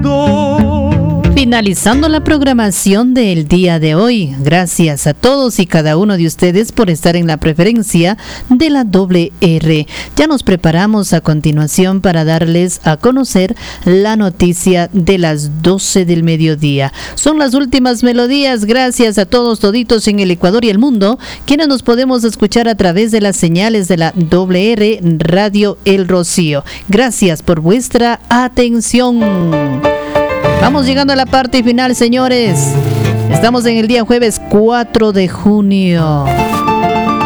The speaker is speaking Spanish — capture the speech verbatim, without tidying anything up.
mundo. Finalizando la programación del día de hoy, gracias a todos y cada uno de ustedes por estar en la preferencia de la doble R. Ya nos preparamos a continuación para darles a conocer la noticia de las doce del mediodía. Son las últimas melodías, gracias a todos toditos en el Ecuador y el mundo, quienes nos podemos escuchar a través de las señales de la doble R Radio El Rocío. Gracias por vuestra atención. Vamos llegando a la parte final, señores. Estamos en el día jueves cuatro de junio.